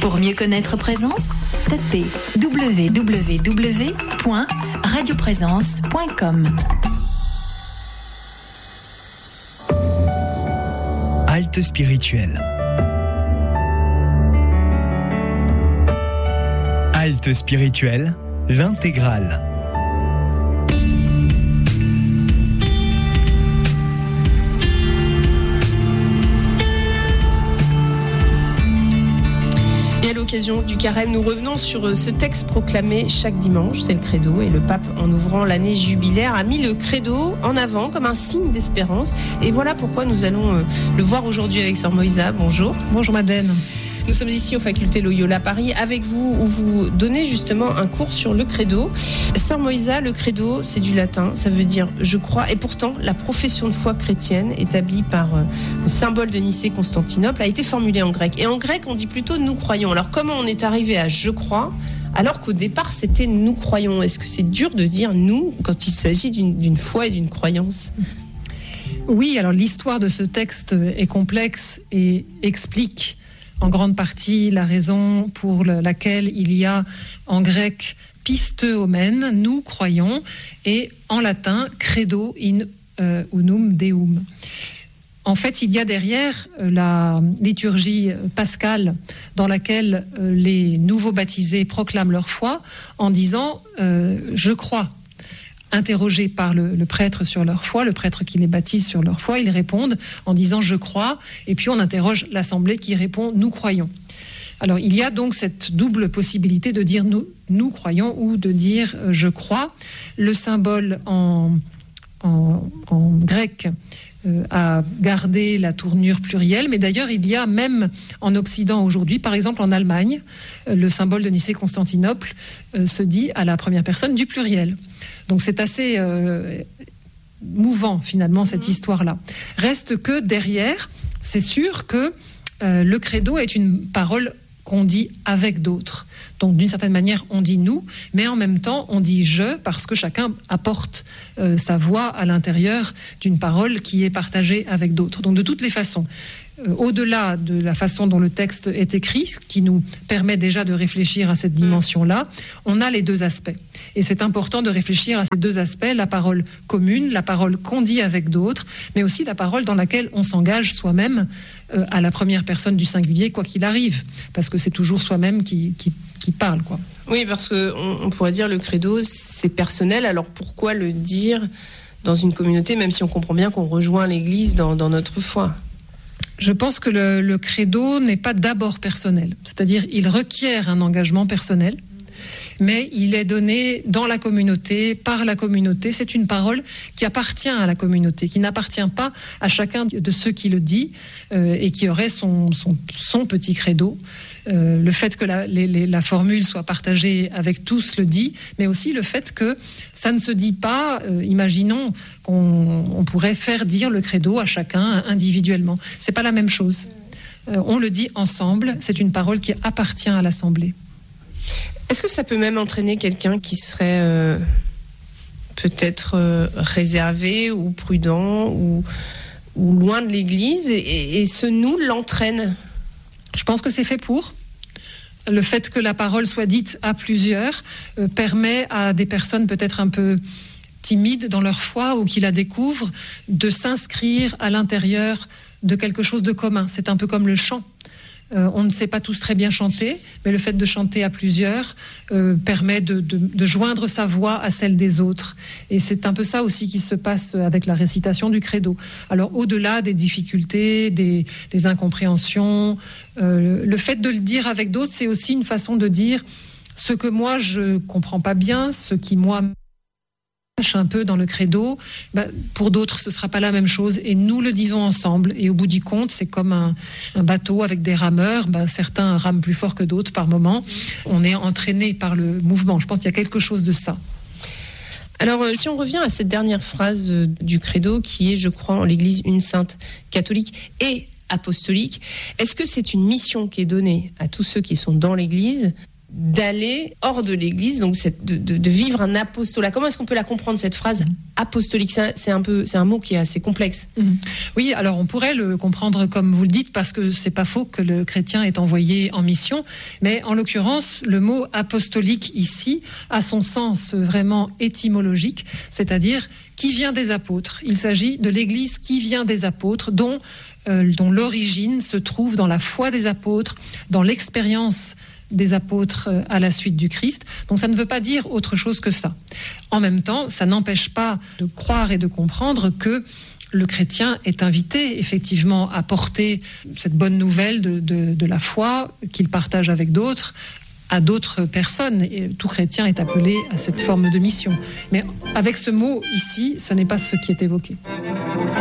Pour mieux connaître Présence, tapez www.radioprésence.com. Halte spirituelle. Halte spirituelle, l'intégrale. Et à l'occasion du carême, nous revenons sur ce texte proclamé chaque dimanche, c'est le credo, et le pape, en ouvrant l'année jubilaire, a mis le credo en avant comme un signe d'espérance. Et voilà pourquoi nous allons le voir aujourd'hui avec Sœur Moïsa. Bonjour. Bonjour Madeleine. Nous sommes ici aux facultés Loyola Paris avec vous, où vous donnez justement un cours sur le credo. Sœur Moïsa, le credo, c'est du latin, ça veut dire je crois. Et pourtant, la profession de foi chrétienne établie par le symbole de Nicée-Constantinople a été formulée en grec. Et en grec, on dit plutôt nous croyons. Alors comment on est arrivé à je crois alors qu'au départ, c'était nous croyons? Est-ce que c'est dur de dire nous quand il s'agit d'une foi et d'une croyance? Oui, alors l'histoire de ce texte est complexe et explique en grande partie la raison pour laquelle il y a en grec pisteomène, nous croyons, et en latin credo in unum deum. En fait, il y a derrière la liturgie pascale dans laquelle les nouveaux baptisés proclament leur foi en disant je crois. Interrogés par le prêtre sur leur foi, le prêtre qui les baptise sur leur foi, ils répondent en disant « je crois » et puis on interroge l'assemblée qui répond « nous croyons ». Alors il y a donc cette double possibilité de dire « nous croyons » ou de dire « je crois ». Le symbole en grec a gardé la tournure plurielle, mais d'ailleurs il y a même en Occident aujourd'hui, par exemple en Allemagne, le symbole de Nicée-Constantinople se dit à la première personne du pluriel. Donc c'est assez mouvant finalement cette histoire-là. Reste que derrière, c'est sûr que le credo est une parole qu'on dit avec d'autres. Donc d'une certaine manière, on dit nous, mais en même temps, on dit je, parce que chacun apporte sa voix à l'intérieur d'une parole qui est partagée avec d'autres. Donc de toutes les façons, au-delà de la façon dont le texte est écrit, ce qui nous permet déjà de réfléchir à cette dimension-là, on a les deux aspects. Et c'est important de réfléchir à ces deux aspects, la parole commune, la parole qu'on dit avec d'autres, mais aussi la parole dans laquelle on s'engage soi-même à la première personne du singulier, quoi qu'il arrive, parce que c'est toujours soi-même qui parle, quoi. Oui, parce qu'on pourrait dire le credo, c'est personnel, alors pourquoi le dire dans une communauté, même si on comprend bien qu'on rejoint l'Église dans notre foi ? Je pense que le credo n'est pas d'abord personnel, c'est-à-dire il requiert un engagement personnel, mais il est donné dans la communauté, par la communauté. C'est une parole qui appartient à la communauté, qui n'appartient pas à chacun de ceux qui le dit et qui aurait son petit credo. Le fait que la formule soit partagée avec tous le dit, mais aussi le fait que ça ne se dit pas, imaginons qu'on pourrait faire dire le credo à chacun individuellement. C'est pas la même chose. On le dit ensemble, c'est une parole qui appartient à l'Assemblée. Est-ce que ça peut même entraîner quelqu'un qui serait peut-être réservé ou prudent ou loin de l'Église et ce nous l'entraîne? Je pense que c'est fait pour. Le fait que la parole soit dite à plusieurs permet à des personnes peut-être un peu timides dans leur foi ou qui la découvrent de s'inscrire à l'intérieur de quelque chose de commun. C'est un peu comme le chant. On ne sait pas tous très bien chanter, mais le fait de chanter à plusieurs permet de joindre sa voix à celle des autres. Et c'est un peu ça aussi qui se passe avec la récitation du credo. Alors au-delà des difficultés, des incompréhensions, le fait de le dire avec d'autres, c'est aussi une façon de dire ce que moi je comprends pas bien, ce qui moi un peu dans le credo, pour d'autres ce sera pas la même chose et nous le disons ensemble et au bout du compte c'est comme un bateau avec des rameurs, certains rament plus fort que d'autres par moment, on est entraîné par le mouvement, je pense qu'il y a quelque chose de ça. Alors si on revient à cette dernière phrase du credo qui est je crois en l'Église une sainte catholique et apostolique, est-ce que c'est une mission qui est donnée à tous ceux qui sont dans l'Église d'aller hors de l'Église, donc de vivre un apostolat. Comment est-ce qu'on peut la comprendre, cette phrase apostolique? C'est un mot qui est assez complexe. Oui, alors on pourrait le comprendre comme vous le dites, parce que c'est pas faux que le chrétien est envoyé en mission, mais en l'occurrence, le mot apostolique ici a son sens vraiment étymologique, c'est-à-dire qui vient des apôtres. Il s'agit de l'Église qui vient des apôtres, dont l'origine se trouve dans la foi des apôtres, dans l'expérience des apôtres à la suite du Christ. Donc ça ne veut pas dire autre chose que ça. En même temps, ça n'empêche pas de croire et de comprendre que le chrétien est invité effectivement à porter cette bonne nouvelle de la foi qu'il partage avec d'autres, à d'autres personnes. Et tout chrétien est appelé à cette forme de mission. Mais avec ce mot ici, ce n'est pas ce qui est évoqué.